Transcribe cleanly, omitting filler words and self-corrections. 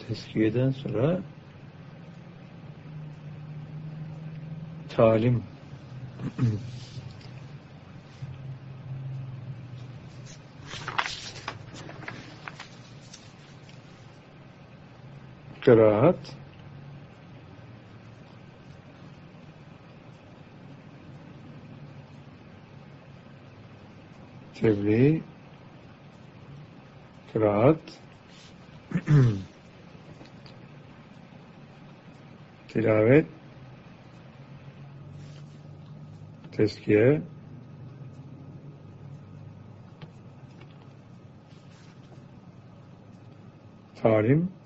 tezkiyeden sonra talim. Kıraat, tebliğ, kıraat, tilavet, tezkiye, talim,